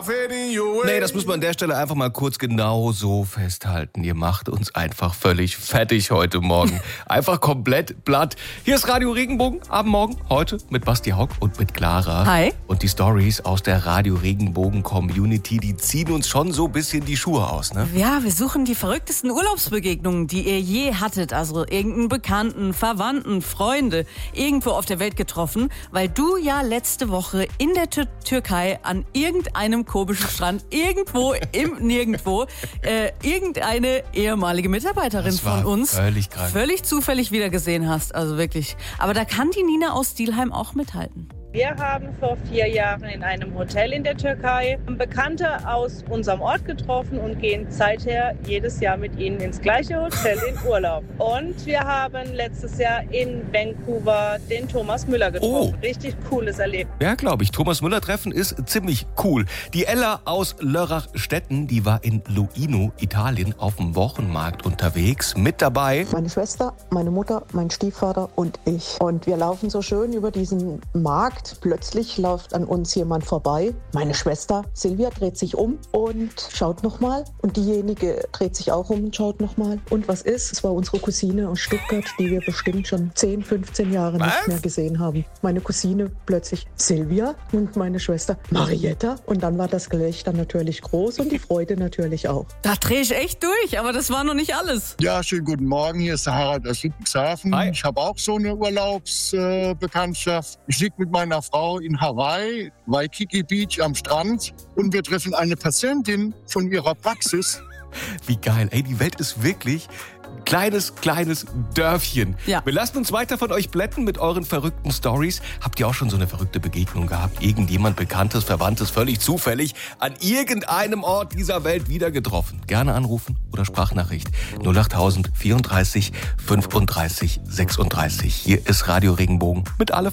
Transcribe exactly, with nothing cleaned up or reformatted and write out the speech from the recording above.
Nee, das muss man an der Stelle einfach mal kurz genau so festhalten. Ihr macht uns einfach völlig fertig heute Morgen. Einfach komplett platt. Hier ist Radio Regenbogen am Morgen, heute mit Basti Haug und mit Clara. Hi. Und die Stories aus der Radio Regenbogen Community, die ziehen uns schon so ein bisschen die Schuhe aus, ne? Ja, wir suchen die verrücktesten Urlaubsbegegnungen, die ihr je hattet. Also irgendeinen Bekannten, Verwandten, Freunde irgendwo auf der Welt getroffen, weil du ja letzte Woche in der Tür- Türkei an irgendeinem komischen Strand, irgendwo im Nirgendwo, äh, irgendeine ehemalige Mitarbeiterin Das war von uns völlig krank. völlig zufällig wiedergesehen hast. Also wirklich. Aber da kann die Nina aus Stielheim auch mithalten. Wir haben vor vier Jahren in einem Hotel in der Türkei Bekannte aus unserem Ort getroffen und gehen seither jedes Jahr mit ihnen ins gleiche Hotel in Urlaub. Und wir haben letztes Jahr in Vancouver den Thomas Müller getroffen. Oh. Richtig cooles Erlebnis. Ja, glaube ich. Thomas Müller-Treffen ist ziemlich cool. Die Ella aus Lörrach-Stetten, die war in Luino, Italien, auf dem Wochenmarkt unterwegs. Mit dabei Meine Schwester, meine Mutter, mein Stiefvater und ich. Und wir laufen so schön über diesen Markt. Plötzlich läuft an uns jemand vorbei. Meine Schwester Silvia dreht sich um und schaut nochmal. Und diejenige dreht sich auch um und schaut nochmal. Und was ist? Es war unsere Cousine aus Stuttgart, die wir bestimmt schon zehn, fünfzehn Jahre Was? nicht mehr gesehen haben. Meine Cousine plötzlich Silvia und meine Schwester Marietta. Und dann war das Gelächter natürlich groß und die Freude natürlich auch. Da drehe ich echt durch, aber das war noch nicht alles. Ja, schönen guten Morgen. Hier ist der Harald aus Ludwigshafen. Hi. Ich habe auch so eine Urlaubsbekanntschaft. Ich liege mit meiner Frau in Hawaii, Waikiki Beach am Strand. Und wir treffen eine Patientin von ihrer Praxis. Wie geil. Ey, die Welt ist wirklich kleines, kleines Dörfchen. Ja. Wir lassen uns weiter von euch blenden mit euren verrückten Stories. Habt ihr auch schon so eine verrückte Begegnung gehabt? Irgendjemand Bekanntes, Verwandtes, völlig zufällig an irgendeinem Ort dieser Welt wieder getroffen? Gerne anrufen oder Sprachnachricht. null achttausend vierunddreißig fünfunddreißig sechsunddreißig. Hier ist Radio Regenbogen mit alle